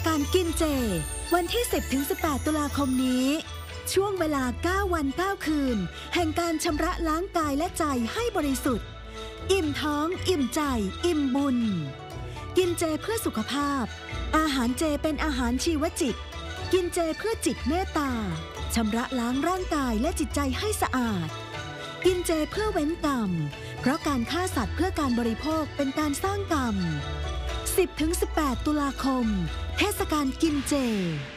กาลกินเจวันที่ 10-18 ตุลาคมนี้ช่วงเวลา 9 วัน 9 คืนแห่งการชำระล้างกายและใจให้บริสุทธิ์อิ่มท้องอิ่มใจอิ่มบุญกินเจเพื่อสุขภาพอาหารเจเป็นอาหารชีวจิตกินเจเพื่อจิตเมตตาชำระล้างร่างกายและจิตใจให้สะอาดกินเจเพื่อเว้นกรรมเพราะการฆ่าสัตว์เพื่อการบริโภคเป็นการสร้างกรรม 10-18 ตุลาคมเทศกาลกินเจ